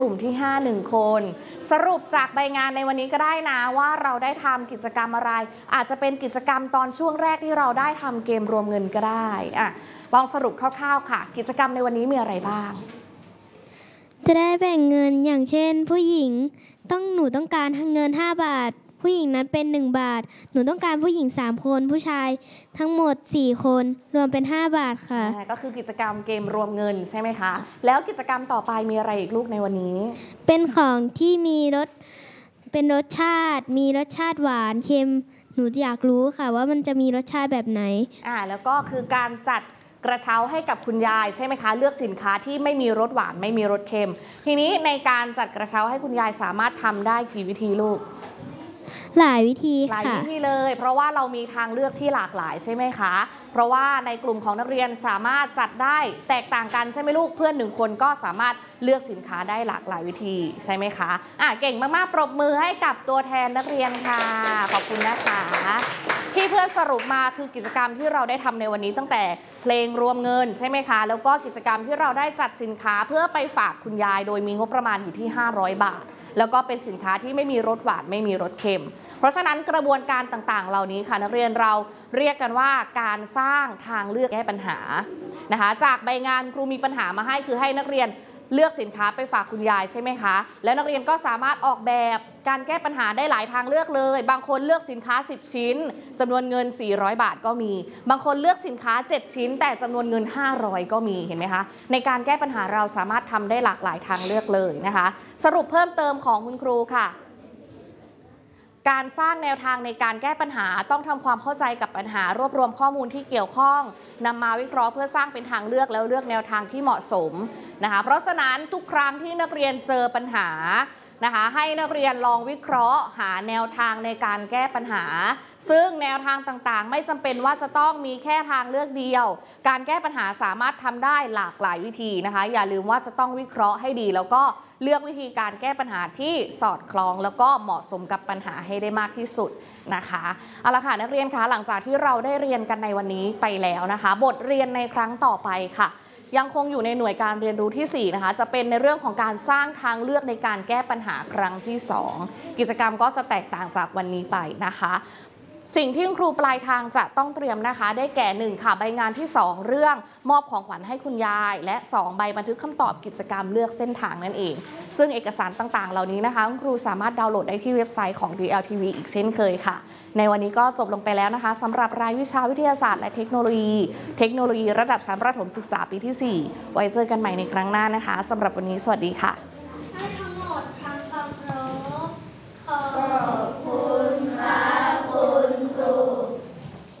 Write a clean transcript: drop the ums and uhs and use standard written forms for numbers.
กลุ่มที่5 1 คนสรุปจากใบงานในวันนี้ก็ได้นะว่าเราได้ทำกิจกรรมอะไรอาจจะเป็นกิจกรรมตอนช่วงแรกที่เราได้ทำเกมรวมเงินก็ได้ลองสรุปคร่าวๆค่ะกิจกรรมในวันนี้มีอะไรบ้างจะได้แบ่งเงินอย่างเช่นผู้หญิงหนูต้องการเงิน5 บาทผู้หญิงนั้นเป็น1 บาทหนูต้องการผู้หญิง3 คนผู้ชายทั้งหมด4 คนรวมเป็น5 บาทค่ะก็คือกิจกรรมเกมรวมเงินใช่ไหมคะแล้วกิจกรรมต่อไปมีอะไรอีกลูกในวันนี้เป็นของที่มีเป็นรสชาติมีรสชาติหวานเค็มหนูอยากรู้ค่ะว่ามันจะมีรสชาติแบบไหนแล้วก็คือการจัดกระเช้าให้กับคุณยายใช่ไหมคะเลือกสินค้าที่ไม่มีรสหวานไม่มีรสเค็มทีนี้ในการจัดกระเช้าให้คุณยายสามารถทำได้กี่วิธีลูกหลายวิธีค่ะหลายวิธีเลยเพราะว่าเรามีทางเลือกที่หลากหลายใช่ไหมคะเพราะว่าในกลุ่มของนักเรียนสามารถจัดได้แตกต่างกันใช่ไหมลูกเพื่อน1 คนก็สามารถเลือกสินค้าได้หลากหลายวิธีใช่ไหมคะเก่งมากๆปรบมือให้กับตัวแทนนักเรียนค่ะขอบคุณนะคะที่เพื่อนสรุปมาคือกิจกรรมที่เราได้ทำในวันนี้ตั้งแต่เพลงรวมเงินใช่ไหมคะแล้วก็กิจกรรมที่เราได้จัดสินค้าเพื่อไปฝากคุณยายโดยมีงบประมาณอยู่ที่500 บาทแล้วก็เป็นสินค้าที่ไม่มีรสหวานไม่มีรสเค็มเพราะฉะนั้นกระบวนการต่างๆเหล่านี้ค่ะนักเรียนเราเรียกกันว่าการสร้างทางเลือกแก้ปัญหานะคะจากใบงานครูมีปัญหามาให้คือให้นักเรียนเลือกสินค้าไปฝากคุณยายใช่ไหมคะแล้วนักเรียนก็สามารถออกแบบการแก้ปัญหาได้หลายทางเลือกเลยบางคนเลือกสินค้า10 ชิ้นจำนวนเงิน400 บาทก็มีบางคนเลือกสินค้า7 ชิ้นแต่จำนวนเงิน500ก็มีเห็นไหมคะในการแก้ปัญหาเราสามารถทำได้หลากหลายทางเลือกเลยนะคะสรุปเพิ่มเติมของคุณครูค่ะการสร้างแนวทางในการแก้ปัญหาต้องทำความเข้าใจกับปัญหารวบรวมข้อมูลที่เกี่ยวข้องนำมาวิเคราะห์เพื่อสร้างเป็นทางเลือกแล้วเลือกแนวทางที่เหมาะสมนะคะเพราะฉะนั้นทุกครั้งที่นักเรียนเจอปัญหานะคะให้นักเรียนลองวิเคราะห์หาแนวทางในการแก้ปัญหาซึ่งแนวทางต่างๆไม่จำเป็นว่าจะต้องมีแค่ทางเลือกเดียวการแก้ปัญหาสามารถทำได้หลากหลายวิธีนะคะอย่าลืมว่าจะต้องวิเคราะห์ให้ดีแล้วก็เลือกวิธีการแก้ปัญหาที่สอดคล้องแล้วก็เหมาะสมกับปัญหาให้ได้มากที่สุดนะคะเอาละค่ะนักเรียนคะหลังจากที่เราได้เรียนกันในวันนี้ไปแล้วนะคะบทเรียนในครั้งต่อไปค่ะยังคงอยู่ในหน่วยการเรียนรู้ที่4นะคะจะเป็นในเรื่องของการสร้างทางเลือกในการแก้ปัญหาครั้งที่2กิจกรรมก็จะแตกต่างจากวันนี้ไปนะคะสิ่งที่ครูปลายทางจะต้องเตรียมนะคะได้แก่1ค่ะใบงานที่2เรื่องมอบของขวัญให้คุณยายและ2ใบบันทึกคำตอบกิจกรรมเลือกเส้นทางนั่นเองซึ่งเอกสารต่างๆเหล่านี้นะคะครูสามารถดาวน์โหลดได้ที่เว็บไซต์ของ DLTV อีกเช่นเคยค่ะในวันนี้ก็จบลงไปแล้วนะคะสำหรับรายวิชาวิทยาศาสตร์และเทคโนโลยีระดับชั้นประถมศึกษาปีที่4ไว้เจอกันใหม่ในครั้งหน้านะคะสำหรับวันนี้สวัสดีค่ะ